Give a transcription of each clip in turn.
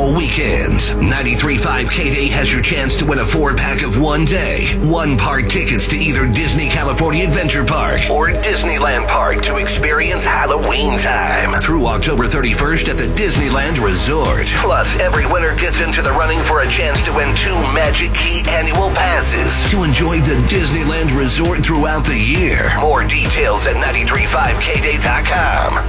payroll weekends. 93.5 K-Day has your chance to win a 4-pack of one day, one-park tickets to either Disney California Adventure Park or Disneyland Park to experience Halloween time through October 31st at the Disneyland Resort. Plus, every winner gets into the running for a chance to win 2 Magic Key annual passes to enjoy the Disneyland Resort throughout the year. More details at 935kday.com.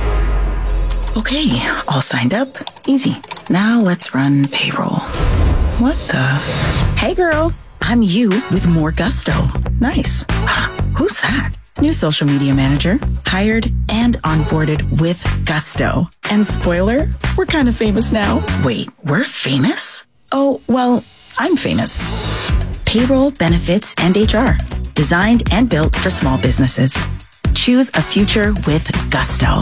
Okay, all signed up. Easy. Now let's run payroll. What the? Hey girl, I'm you with more gusto. Nice. Who's that? New social media manager, hired and onboarded with gusto. And spoiler, we're kind of famous now. Wait, we're famous? Oh, well, I'm famous. Payroll, benefits, and HR. Designed and built for small businesses. Choose a future with gusto.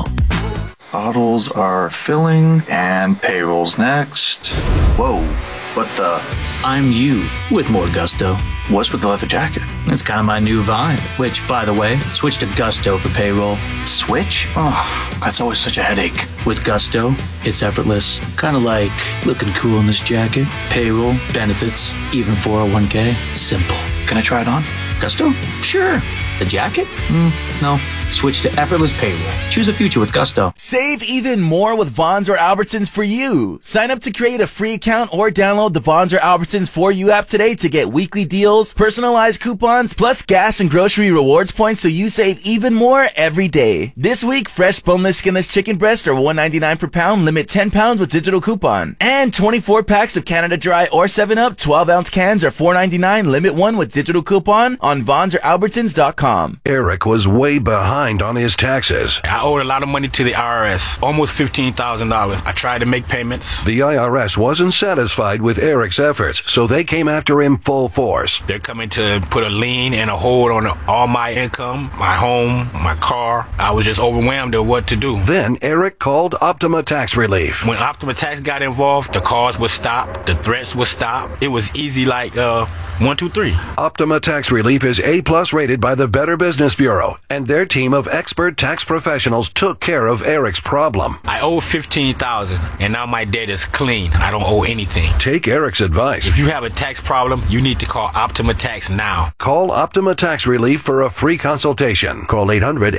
Bottles are filling, and payroll's next. Whoa, what the? I'm you with more gusto. What's with the leather jacket? It's kind of my new vibe, which, by the way, switch to Gusto for payroll. Switch? Oh, that's always such a headache. With Gusto, it's effortless. Kind of like looking cool in this jacket. Payroll, benefits, even 401k. Simple. Can I try it on? Gusto? Sure. The jacket? No. Switch to effortless payroll. Choose a future with Gusto. Save even more with Vons or Albertsons for you. Sign up to create a free account or download the Vons or Albertsons For You app today to get weekly deals, personalized coupons, plus gas and grocery rewards points so you save even more every day. This week, fresh boneless skinless chicken breasts are $1.99 per pound, limit 10 pounds with digital coupon. And 24 packs of Canada Dry or 7-Up 12-ounce cans are $4.99, limit 1 with digital coupon on VonsOrAlbertsons.com. Eric was way behind on his taxes. I owed a lot of money to the IRS, almost $15,000. I tried to make payments. The IRS wasn't satisfied with Eric's efforts, so they came after him full force. They're coming to put a lien and a hold on all my income, my home, my car. I was just overwhelmed at what to do. Then Eric called Optima Tax Relief. When Optima Tax got involved, the calls would stop, the threats would stop. It was easy like 1, 2, 3. Optima Tax Relief is A+ rated by the Better Business Bureau, and their team of expert tax professionals took care of Eric's problem. I owe $15,000, and now my debt is clean. I don't owe anything. Take Eric's advice. If you have a tax problem, you need to call Optima Tax now. Call Optima Tax Relief for a free consultation. Call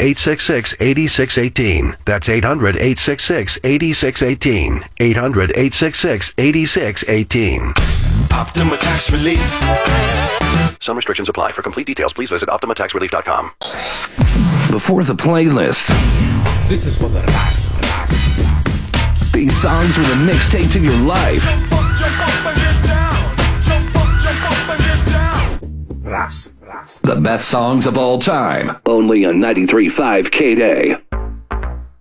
800-866-8618. That's 800-866-8618. 800-866-8618. Optima Tax Relief. Some restrictions apply. For complete details, please visit OptimaTaxRelief.com. Before the playlist. This is for the last. These songs were the mixtape to your life. Jump up and get down. Jump up and get down. The best songs of all time. Only on 93.5 K-Day.